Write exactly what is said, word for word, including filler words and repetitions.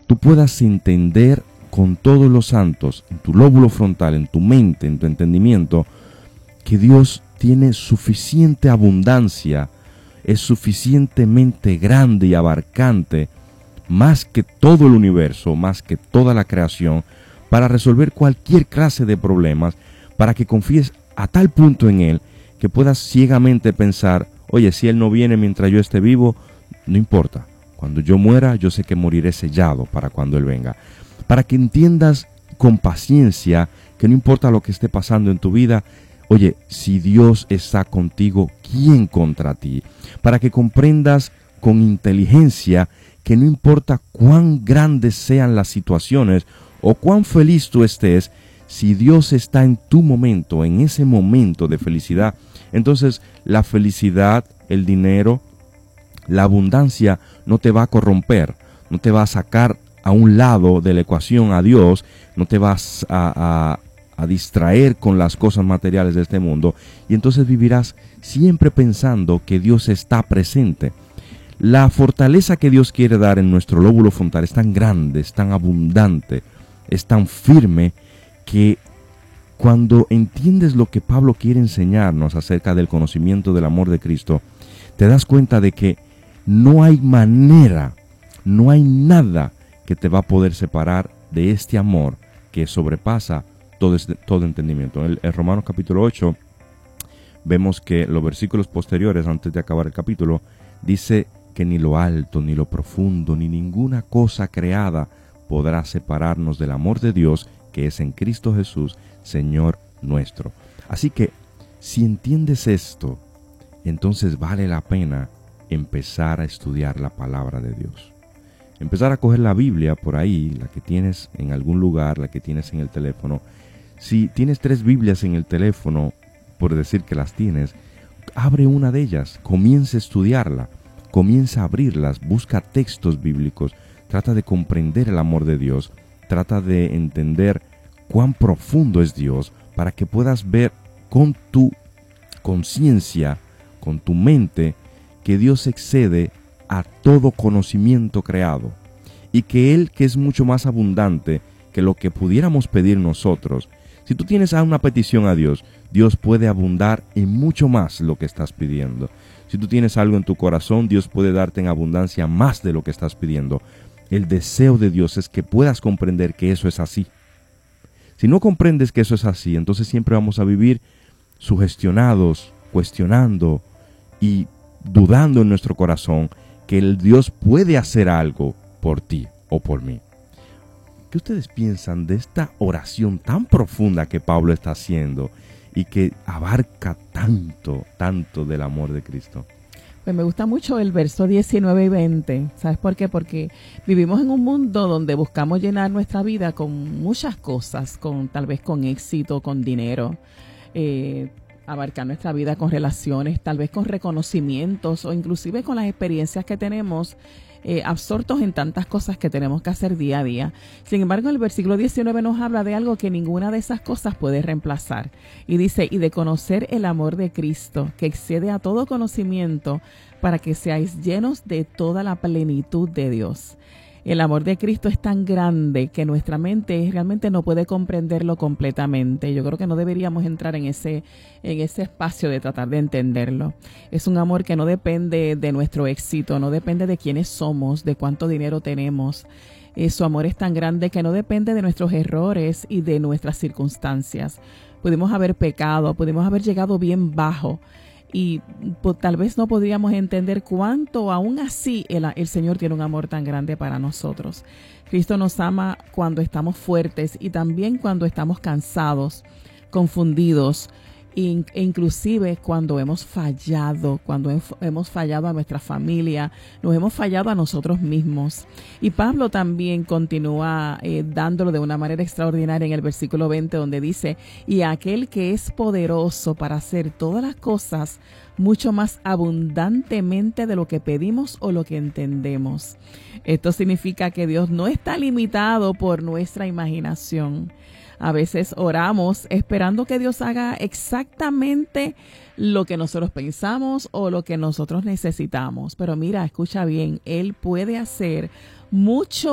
tú puedas entender con todos los santos, en tu lóbulo frontal, en tu mente, en tu entendimiento, que Dios tiene suficiente abundancia, es suficientemente grande y abarcante, más que todo el universo, más que toda la creación, para resolver cualquier clase de problemas, para que confíes a tal punto en Él que puedas ciegamente pensar, oye, si Él no viene mientras yo esté vivo, no importa. Cuando yo muera, yo sé que moriré sellado para cuando Él venga. Para que entiendas con paciencia que no importa lo que esté pasando en tu vida, oye, si Dios está contigo, ¿quién contra ti? Para que comprendas con inteligencia que no importa cuán grandes sean las situaciones o cuán feliz tú estés, si Dios está en tu momento, en ese momento de felicidad, entonces la felicidad, el dinero, la abundancia no te va a corromper, no te va a sacar a un lado de la ecuación a Dios, no te vas a, a, a distraer con las cosas materiales de este mundo, y entonces vivirás siempre pensando que Dios está presente. La fortaleza que Dios quiere dar en nuestro lóbulo frontal es tan grande, es tan abundante, es tan firme, que cuando entiendes lo que Pablo quiere enseñarnos acerca del conocimiento del amor de Cristo, te das cuenta de que no hay manera, no hay nada que te va a poder separar de este amor que sobrepasa todo, este, todo entendimiento. En el, en Romanos capítulo ocho vemos que los versículos posteriores, antes de acabar el capítulo, dice que ni lo alto, ni lo profundo, ni ninguna cosa creada podrá separarnos del amor de Dios que es en Cristo Jesús, Señor nuestro. Así que, si entiendes esto, entonces vale la pena empezar a estudiar la palabra de Dios. Empezar a coger la Biblia por ahí, la que tienes en algún lugar, la que tienes en el teléfono. Si tienes tres Biblias en el teléfono, por decir que las tienes, abre una de ellas, comienza a estudiarla, comienza a abrirlas, busca textos bíblicos, trata de comprender el amor de Dios, trata de entender cuán profundo es Dios, para que puedas ver con tu conciencia, con tu mente, que Dios excede a todo conocimiento creado, y que Él, que es mucho más abundante que lo que pudiéramos pedir nosotros. Si tú tienes una petición a Dios, Dios puede abundar en mucho más lo que estás pidiendo. Si tú tienes algo en tu corazón, Dios puede darte en abundancia más de lo que estás pidiendo. El deseo de Dios es que puedas comprender que eso es así. Si no comprendes que eso es así, entonces siempre vamos a vivir sugestionados, cuestionando y dudando en nuestro corazón que el Dios puede hacer algo por ti o por mí. ¿Qué ustedes piensan de esta oración tan profunda que Pablo está haciendo y que abarca tanto, tanto del amor de Cristo? Pues me gusta mucho el verso diecinueve y veinte. ¿Sabes por qué? Porque vivimos en un mundo donde buscamos llenar nuestra vida con muchas cosas, con tal vez con éxito, con dinero, eh, abarcar nuestra vida con relaciones, tal vez con reconocimientos o inclusive con las experiencias que tenemos, eh, absortos en tantas cosas que tenemos que hacer día a día. Sin embargo, el versículo diecinueve nos habla de algo que ninguna de esas cosas puede reemplazar. Y dice, y de conocer el amor de Cristo, que excede a todo conocimiento, para que seáis llenos de toda la plenitud de Dios. El amor de Cristo es tan grande que nuestra mente realmente no puede comprenderlo completamente. Yo creo que no deberíamos entrar en ese, en ese espacio de tratar de entenderlo. Es un amor que no depende de nuestro éxito, no depende de quiénes somos, de cuánto dinero tenemos. Eh, su amor es tan grande que no depende de nuestros errores y de nuestras circunstancias. Pudimos haber pecado, pudimos haber llegado bien bajo, y pues, tal vez no podríamos entender cuánto aún así el, el Señor tiene un amor tan grande para nosotros. Cristo nos ama cuando estamos fuertes y también cuando estamos cansados, confundidos, e inclusive cuando hemos fallado, cuando hemos fallado a nuestra familia, nos hemos fallado a nosotros mismos. Y Pablo también continúa eh, dándolo de una manera extraordinaria en el versículo veinte, donde dice, y aquel que es poderoso para hacer todas las cosas mucho más abundantemente de lo que pedimos o lo que entendemos. Esto significa que Dios no está limitado por nuestra imaginación. A veces oramos esperando que Dios haga exactamente lo que nosotros pensamos o lo que nosotros necesitamos. Pero mira, escucha bien, Él puede hacer mucho